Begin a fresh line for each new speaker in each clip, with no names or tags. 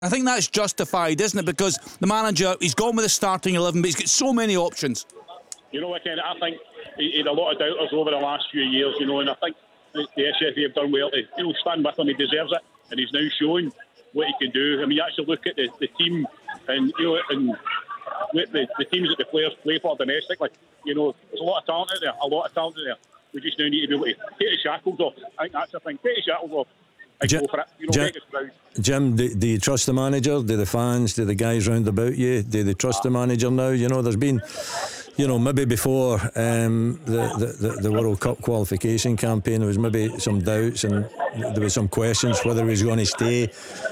I think that's justified, isn't it? Because the manager, he's gone with the starting 11, but he's got so many options.
You know what, Ken, I think he had a lot of doubters over the last few years, and I think the SFA have done well to stand with him. He deserves it, and he's now showing what he can do. I mean, you actually look at the team, and and the teams that the players play for domestically. There's a lot of talent out there. We just now need to be able to take the shackles off. I think that's the thing. Take the shackles off. Go for it. Make us proud.
Jim, do you trust the manager? Do the fans? Do the guys round about you? Do they trust the manager now? There's been, maybe before the World Cup qualification campaign, there was maybe some doubts and there was some questions whether he was going to stay.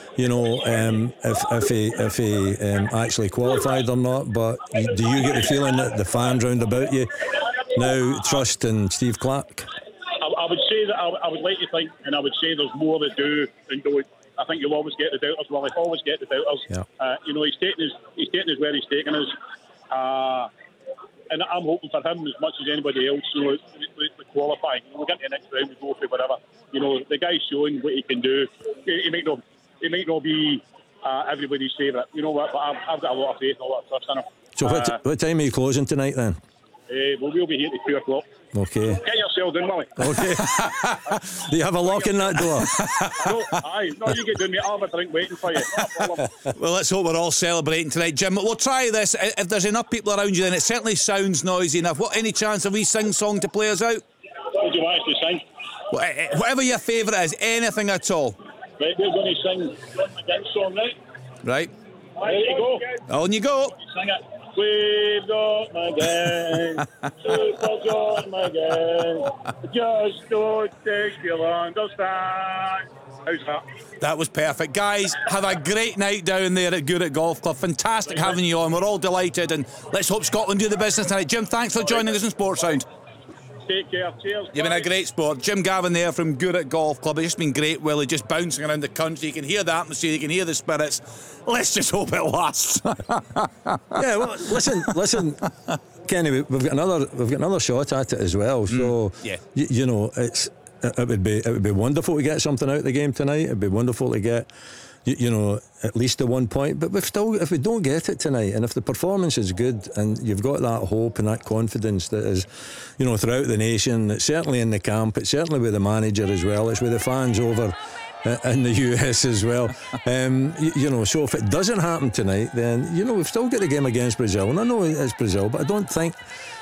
If he actually qualified or not. But do you get the feeling that the fans round about you now trust in Steve Clarke?
I would say that I would like to think, and I would say there's more that do than don't. I think you'll always get the doubters. Well, I always get the doubters. Yeah. He's taking us where he's taking us, and I'm hoping for him as much as anybody else. To qualify. We'll get to the next round. We go for whatever. The guy's showing what he can do. He might not be everybody's favourite. You know what? But I've got a lot of faith and a lot of trust in him.
So what time are you closing tonight then?
We'll be here at 2 o'clock.
Okay.
Get yourselves in, Willie.
Okay. Do you have a lock in that door?
No, you get down, mate. I'll have a drink waiting for you.
Well, let's hope we're all celebrating tonight, Jim. We'll try this. If there's enough people around you, then it certainly sounds noisy enough. Any chance of we sing song to play us out?
What do you want us to sing?
Whatever your favourite is, anything at all.
Right, we're going to sing a dance song, right?
Right.
There you go.
On you go.
Sing it. We've got my gang, super got my gang. Just don't think you'll understand. How's that?
That was perfect. Guys, have a great night down there at Gourock Golf Club. Fantastic having you on. We're all delighted, and let's hope Scotland do the business tonight. Jim, thanks for joining us in Sports Sound.
Take care. Cheers.
You've been a great sport. Jim Gavin there from Gourock Golf Club. It's just been great, Willie, just bouncing around the country. You can hear the atmosphere, you can hear the spirits. Let's just hope it lasts.
Yeah, well, listen, Kenny, we've got another shot at it as well. So
yeah.
It would be wonderful to get something out of the game tonight. It'd be wonderful to get at least the 1 point, but if we don't get it tonight, and if the performance is good and you've got that hope and that confidence that is throughout the nation, it's certainly in the camp, it's certainly with the manager as well, it's with the fans over in the US as well. So if it doesn't happen tonight, then we've still got the game against Brazil, and I know it's Brazil, but I don't think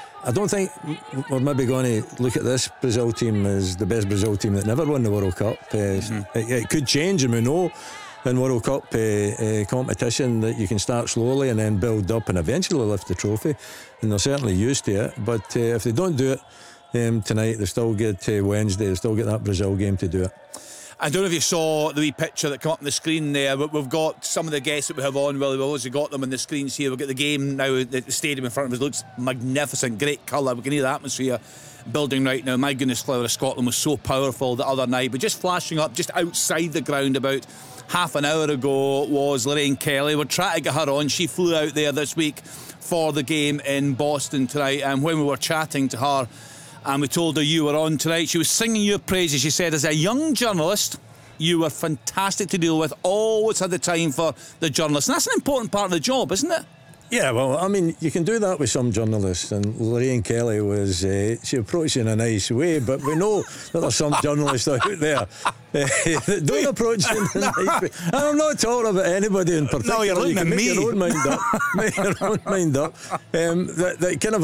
we're maybe going to look at this Brazil team as the best Brazil team that never won the World Cup. It could change, and we know in World Cup competition that you can start slowly and then build up and eventually lift the trophy, and they're certainly used to it. But if they don't do it tonight, they still get Wednesday, they still get that Brazil game to do it.
I don't know if you saw the wee picture that came up on the screen there, but we've got some of the guests that we have on. Well, we've also got them on the screens here. We've got the game now at the stadium in front of us. It looks magnificent, great colour. We can hear the atmosphere building right now. My goodness, Flower of Scotland was so powerful the other night. But just flashing up just outside the ground about half an hour ago was Lorraine Kelly. We're trying to get her on. She flew out there this week for the game in Boston tonight, and when we were chatting to her and we told her you were on tonight, she was singing your praises. She said, as a young journalist, you were fantastic to deal with, always had the time for the journalists, and that's an important part of the job, isn't it?
Yeah, well, I mean, you can do that with some journalists, and Lorraine Kelly was, she approached in a nice way, but we know that there's some journalists out there that don't approach in a nice way. And I'm not talking about anybody in particular.
No, you're looking at me.
Make your own mind up. Make your own mind up. That kind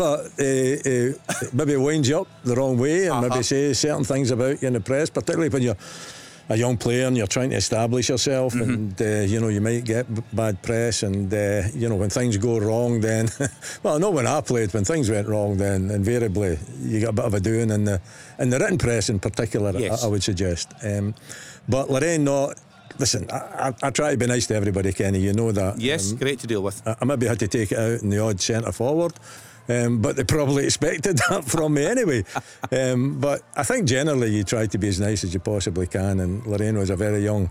of maybe winds you up the wrong way, and maybe say certain things about you in the press, particularly when you're a young player and you're trying to establish yourself, and you might get bad press, and when things go wrong, then well, not when I played, when things went wrong, then invariably you got a bit of a doing in the written press in particular. Yes. I would suggest, but Lorraine, listen, I try to be nice to everybody, Kenny, you know that.
Yes, great to deal with.
I maybe had to take it out in the odd centre forward, but they probably expected that from me anyway. But I think generally you try to be as nice as you possibly can, and Lorraine was a very young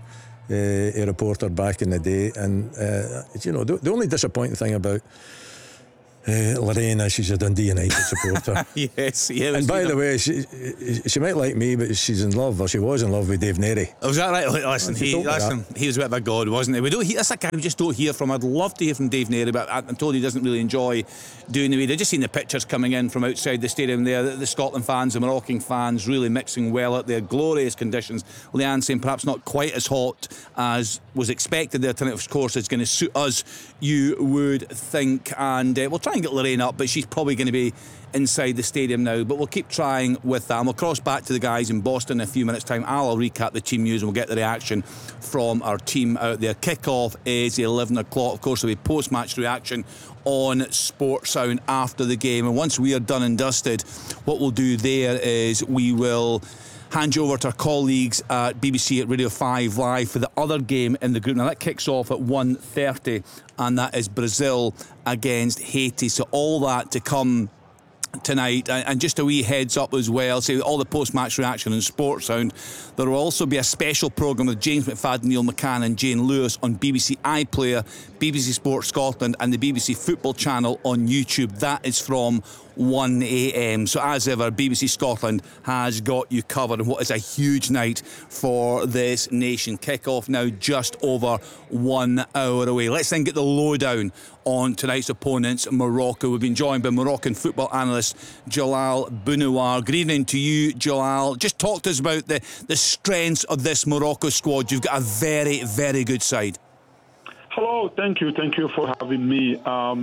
reporter back in the day, and the only disappointing thing about Lorraine, she's a Dundee United supporter.
Yes, yeah.
And by the way, she might like me, but she's in love, or she was in love with Dave Neary.
Oh, is that right? Listen, he was a bit of a god, wasn't he? That's a guy we just don't hear from. I'd love to hear from Dave Neary, but I'm told he doesn't really enjoy doing the way. I've just seen the pictures coming in from outside the stadium there. The Scotland fans, the Moroccan fans, really mixing well out there. Glorious conditions. Leanne saying perhaps not quite as hot as was expected there tonight. Of course, it's going to suit us, you would think. And we'll try and get Lorraine up, but she's probably going to be inside the stadium now, but we'll keep trying with that, and we'll cross back to the guys in Boston in a few minutes time. I'll recap the team news and we'll get the reaction from our team out there. Kick-off is 11 o'clock. Of course, there'll be post-match reaction on Sportsound after the game, and once we are done and dusted, what we'll do there is we will hand you over to our colleagues at BBC at Radio 5 Live for the other game in the group. Now that kicks off at 1:30, and that is Brazil against Haiti. So all that to come tonight, and just a wee heads up as well, say all the post-match reaction on Sportsound. There will also be a special programme with James McFadden, Neil McCann and Jane Lewis on BBC iPlayer, BBC Sport Scotland and the BBC Football channel on YouTube. That is from 1 a.m. So as ever, BBC Scotland has got you covered in what is a huge night for this nation. Kick-off now just over 1 hour away. Let's then get the lowdown on tonight's opponents, Morocco. We've been joined by Moroccan football analyst Jalal Bounouar. Good evening to you, Jalal. Just talk to us about the strengths of this Morocco squad. You've got a very, very good side.
Hello, thank you for having me.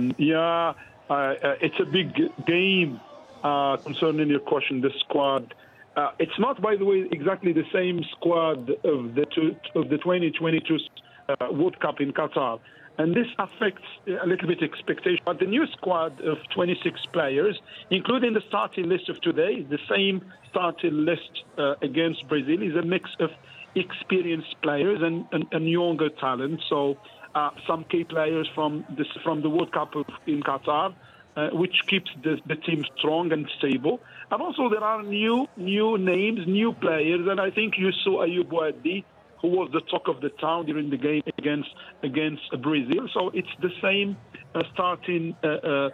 It's a big game concerning your question, the squad. It's not, by the way, exactly the same squad of the 2022 World Cup in Qatar. And this affects a little bit expectation. But the new squad of 26 players, including the starting list of today, the same starting list against Brazil, is a mix of experienced players and younger talent. So some key players from the World Cup in Qatar, which keeps the team strong and stable. And also there are new names, new players, and I think you saw Ayoub Boadi, who was the talk of the town during the game against Brazil. So it's the same starting 11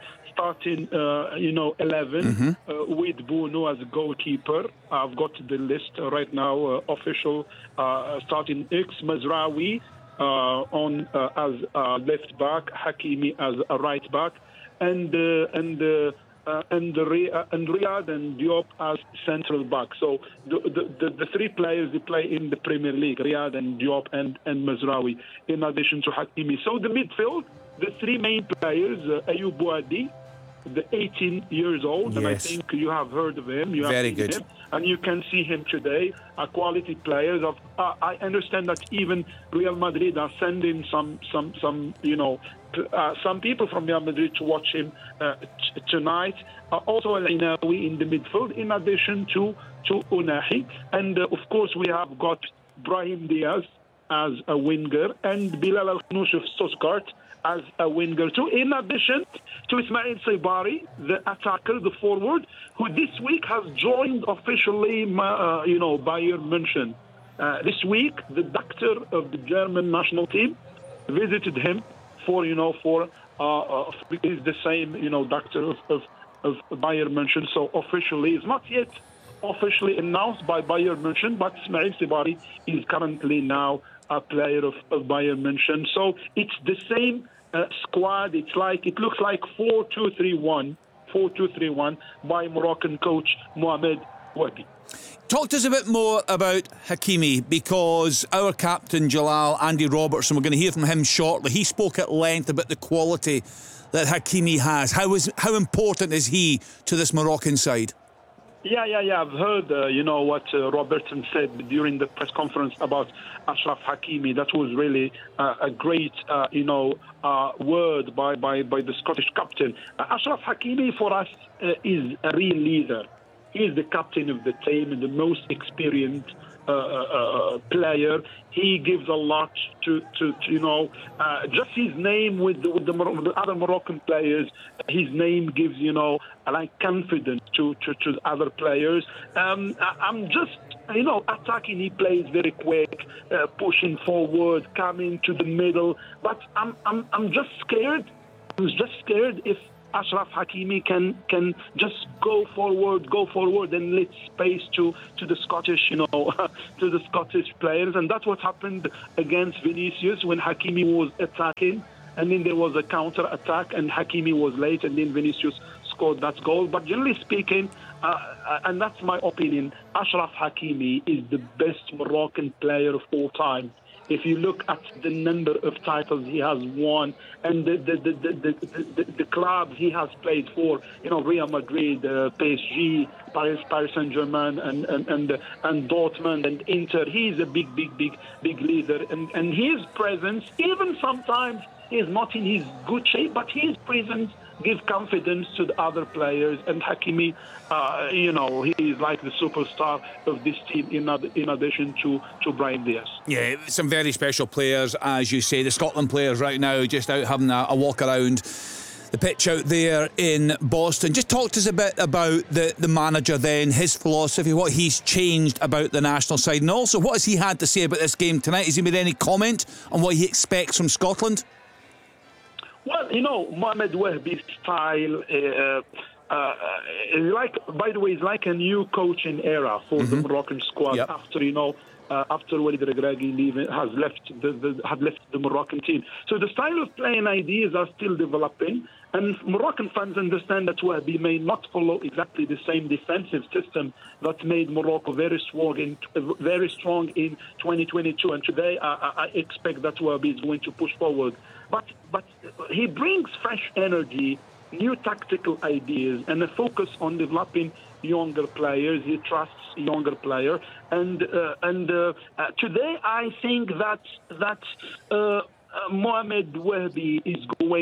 with Bruno as a goalkeeper. I've got the list right now, official starting X, Mazraoui as left back, Hakimi as a right back, and Riyad and Diop as central back. So the three players they play in the Premier League, Riyad and Diop and Mazraoui, in addition to Hakimi. So the midfield, the three main players, Ayoub Boadi, the 18 years old, yes. And I think you have heard of him.
Very good.
Him, and you can see him today. A quality players. I understand that even Real Madrid are sending some people from Real Madrid to watch him tonight. Also El Inawi in the midfield, in addition to Unahi. And of course, we have got Brahim Diaz as a winger and Bilal Al-Khnouch of Stuttgart as a winger too, in addition to Ismail Sabari, the attacker, the forward, who this week has joined officially, Bayern München. This week, the doctor of the German national team visited him is the same, doctor of Bayern München. So officially, it's not yet officially announced by Bayern München, but Ismail Sabari is currently now a player of Bayern München. So it's the same squad. It looks like 4-2-3-1 by Moroccan coach Mohamed Wabi.
Talk to us a bit more about Hakimi, because our captain Jalal, Andy Robertson, we're going to hear from him shortly. He spoke at length about the quality that Hakimi has. How important is he to this Moroccan side?
Yeah. I've heard, what Robertson said during the press conference about Achraf Hakimi. That was really a great, word by the Scottish captain. Achraf Hakimi for us is a real leader. He is the captain of the team and the most experienced player. He gives a lot to just his name with the other Moroccan players. His name gives, confidence to other players. I'm just, attacking. He plays very quick, pushing forward, coming to the middle. But I'm just scared. I'm just scared if Ashraf Hakimi can just go forward and let space to the Scottish, to the Scottish players. And that's what happened against Vinicius when Hakimi was attacking. And then there was a counter attack and Hakimi was late, and then Vinicius scored that goal. But generally speaking, and that's my opinion, Ashraf Hakimi is the best Moroccan player of all time. If you look at the number of titles he has won and the clubs he has played for, Real Madrid, PSG, Paris Saint-Germain, and Dortmund and Inter, he's a big leader. And his presence, even sometimes he's not in his good shape, but his presence gives confidence to the other players. And Hakimi, he is like the superstar of this team in addition to Brahim Diaz.
Yeah, some very special players, as you say. The Scotland players right now just out having a walk around the pitch out there in Boston. Just talk to us a bit about the manager then, his philosophy, what he's changed about the national side, and also what has he had to say about this game tonight? Has he made any comment on what he expects from Scotland?
Well, Mohamed Wahbi's style, by the way, is like a new coaching era for the Moroccan squad. Yep. After Walid Regragui had left the Moroccan team. So the style of playing ideas are still developing, and Moroccan fans understand that Wahbi may not follow exactly the same defensive system that made Morocco very strong in 2022. And today, I expect that Wahbi is going to push forward. But he brings fresh energy, new tactical ideas, and a focus on developing younger players. He trusts younger players, and today I think that Mohamed Wahbi is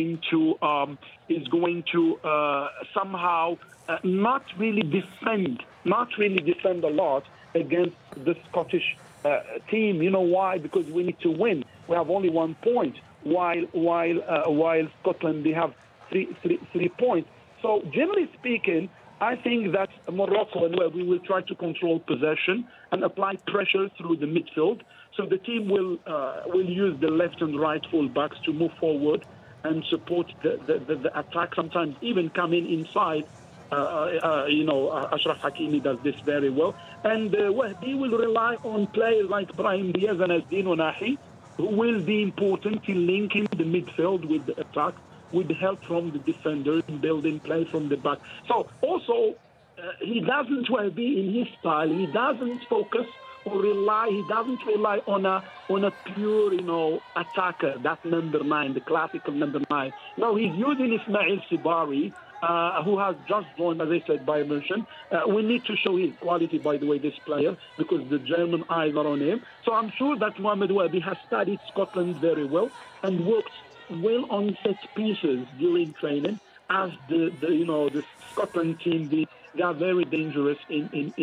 going to somehow not really defend a lot against the Scottish team. You know why? Because we need to win. We have only 1 point. While Scotland, they have three points. So generally speaking, I think that Morocco and we will try to control possession and apply pressure through the midfield. So the team will use the left and right full-backs to move forward and support the attack. Sometimes even coming inside. Ashraf Hakimi does this very well, and Wahbi will rely on players like Brahim Diaz and Azdin Onahi, who will be important in linking the midfield with the attack, with help from the defenders and building play from the back. So also, he doesn't be in his style. He doesn't focus or rely. He doesn't rely on a pure, attacker. That number 9, the classical number 9. No, he's using Ismail Sibari, who has just joined, as I said, Bayern München. We need to show his quality, by the way, this player, because the German eyes are on him. So I'm sure that Mohamed Wahbi has studied Scotland very well and worked well on set pieces during training. As the Scotland team, they are very dangerous in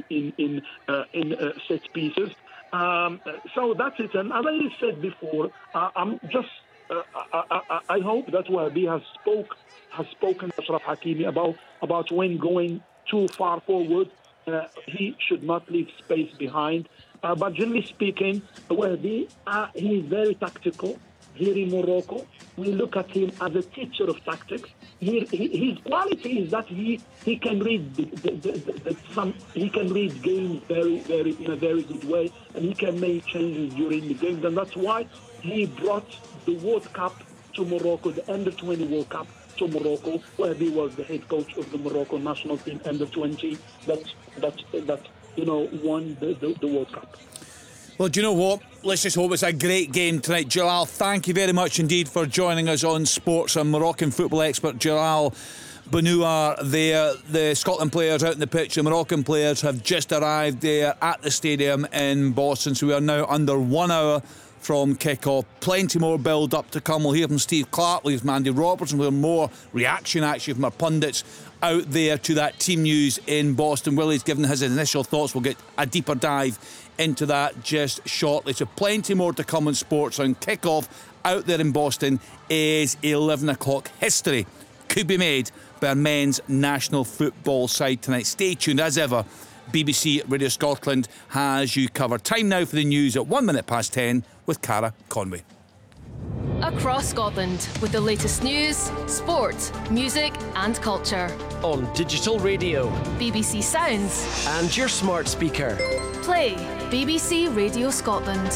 set pieces. So that's it. And as I said before, I hope that Wahbi has spoken to Ashraf Hakimi about when going too far forward, he should not leave space behind. But generally speaking, Wahbi, he is very tactical. Here in Morocco, we look at him as a teacher of tactics. His quality is that he can read he can read games in a very good way, and he can make changes during the games, and that's why he brought the World Cup to Morocco, the Under-20 World Cup to Morocco, where he was the head coach of the Morocco national team Under-20 that won the World Cup.
Well, do you know what? Let's just hope it's a great game tonight. Jalal, thank you very much indeed for joining us on Sports. And Moroccan football expert Jalal Benoua there. The Scotland players out in the pitch, the Moroccan players have just arrived there at the stadium in Boston. So we are now under 1 hour from kick-off. Plenty more build-up to come. We'll hear from Steve Clark, we'll hear from Andy Robertson, we'll hear more reaction actually from our pundits out there to that team news in Boston. Willie's given his initial thoughts. We'll get a deeper dive into that just shortly. So plenty more to come on Sports. On kick-off out there in Boston is 11 o'clock. History could be made by our men's national football side tonight. Stay tuned as ever. BBC Radio Scotland has you covered. Time now for the news at 1 minute past 10 with Cara Conway.
across Scotland with the latest news, sport, music and culture.
On digital radio,
BBC Sounds
and your smart speaker.
Play BBC Radio Scotland.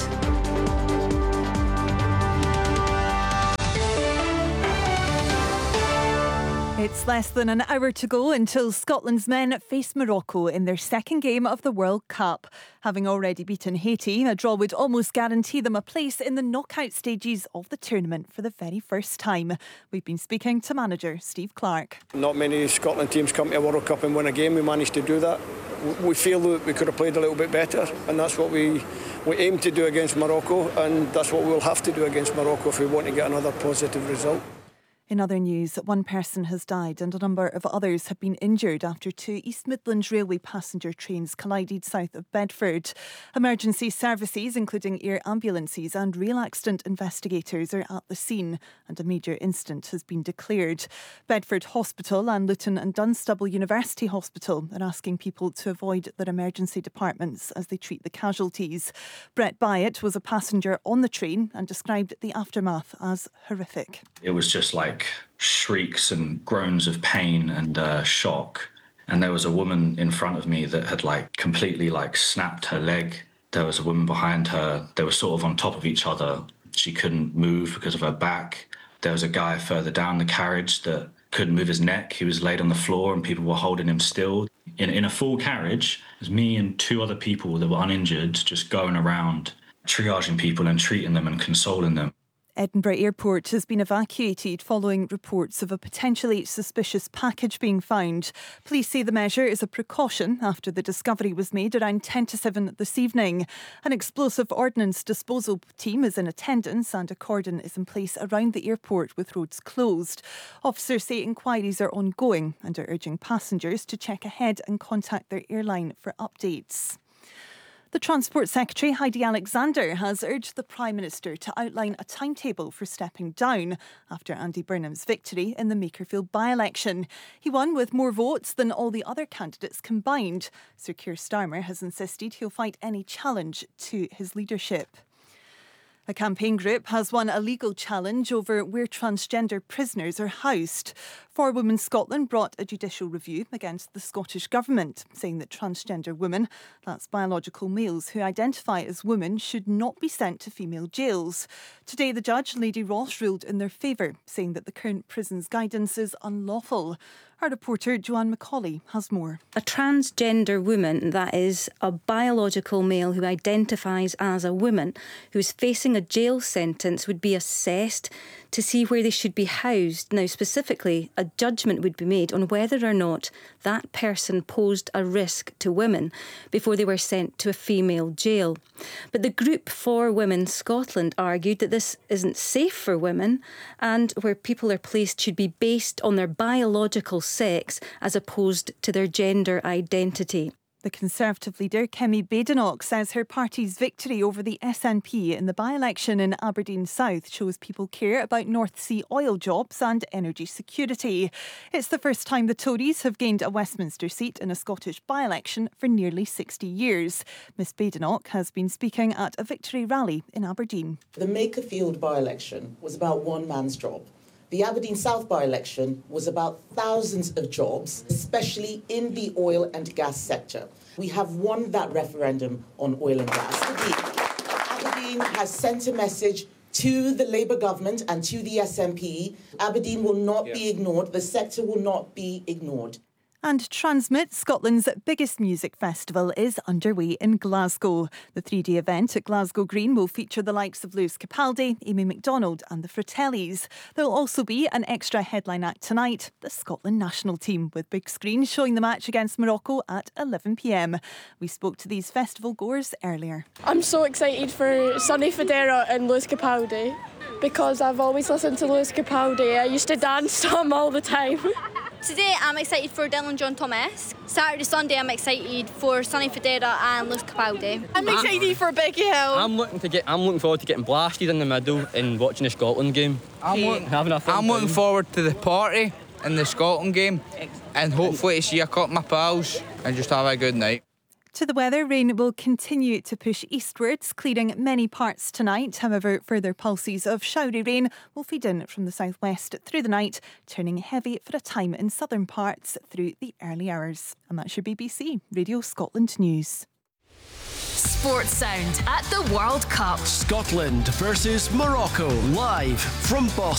It's less than an hour to go until Scotland's men face Morocco in their second game of the World Cup. Having already beaten Haiti, a draw would almost guarantee them a place in the knockout stages of the tournament for the very first time. We've been speaking to manager Steve Clarke.
Not many Scotland teams come to a World Cup and win a game. We managed to do that. We feel that we could have played a little bit better, and that's what we aim to do against Morocco, and that's what we'll have to do against Morocco if we want to get another positive result.
In other news, one person has died and a number of others have been injured after two East Midlands Railway passenger trains collided south of Bedford. Emergency services, including air ambulances and rail accident investigators, are at the scene and a major incident has been declared. Bedford Hospital and Luton and Dunstable University Hospital are asking people to avoid their emergency departments as they treat the casualties. Brett Byatt was a passenger on the train and described the aftermath as horrific.
It was just like shrieks and groans of pain and shock. And there was a woman in front of me that had completely snapped her leg. There was a woman behind her. They were sort of on top of each other. She couldn't move because of her back. There was a guy further down the carriage that couldn't move his neck. He was laid on the floor and people were holding him still. In a full carriage, it was me and two other people that were uninjured just going around triaging people and treating them and consoling them.
Edinburgh Airport has been evacuated following reports of a potentially suspicious package being found. Police say the measure is a precaution after the discovery was made around 10 to 7 this evening. An explosive ordnance disposal team is in attendance and a cordon is in place around the airport with roads closed. Officers say inquiries are ongoing and are urging passengers to check ahead and contact their airline for updates. The Transport Secretary, Heidi Alexander, has urged the Prime Minister to outline a timetable for stepping down after Andy Burnham's victory in the Makerfield by-election. He won with more votes than all the other candidates combined. Sir Keir Starmer has insisted he'll fight any challenge to his leadership. A campaign group has won a legal challenge over where transgender prisoners are housed. For Women Scotland brought a judicial review against the Scottish Government, saying that transgender women, that's biological males who identify as women, should not be sent to female jails. Today, the judge, Lady Ross, ruled in their favour, saying that the current prison's guidance is unlawful. Our reporter, Joanne Macaulay, has more.
A transgender woman, that is, a biological male who identifies as a woman, who's facing a jail sentence, would be assessed to see where they should be housed. Now, specifically, a judgment would be made on whether or not that person posed a risk to women before they were sent to a female jail. But the group For Women Scotland argued that this isn't safe for women and where people are placed should be based on their biological sex as opposed to their gender identity.
The Conservative leader, Kemi Badenoch, says her party's victory over the SNP in the by-election in Aberdeen South shows people care about North Sea oil jobs and energy security. It's the first time the Tories have gained a Westminster seat in a Scottish by-election for nearly 60 years. Miss Badenoch has been speaking at a victory rally in Aberdeen.
The Makerfield by-election was about one man's job. The Aberdeen South by-election was about thousands of jobs, especially in the oil and gas sector. We have won that referendum on oil and gas. Aberdeen has sent a message to the Labour government and to the SNP. Aberdeen will not be ignored. The sector will not be ignored.
And Transmit, Scotland's biggest music festival, is underway in Glasgow. The 3-day event at Glasgow Green will feature the likes of Lewis Capaldi, Amy Macdonald and the Fratellis. There will also be an extra headline act tonight, the Scotland national team, with big screens showing the match against Morocco at 11 p.m. We spoke to these festival goers earlier.
I'm so excited for Sonny Fodera and Lewis Capaldi because I've always listened to Lewis Capaldi. I used to dance to him all the time.
Today I'm excited for Dylan John Thomas. Saturday, Sunday I'm excited for Sonny Fodera and Lewis Capaldi.
I'm excited for Becky Hill.
I'm looking forward to getting blasted in the middle and watching the Scotland game.
I'm looking forward to the party in the Scotland game and hopefully to see a couple of my pals and just have a good night.
To the weather, rain will continue to push eastwards, clearing many parts tonight. However, further pulses of showery rain will feed in from the southwest through the night, turning heavy for a time in southern parts through the early hours. And that's your BBC Radio Scotland News.
Sports Sound at the World Cup.
Scotland versus Morocco, live from Boston.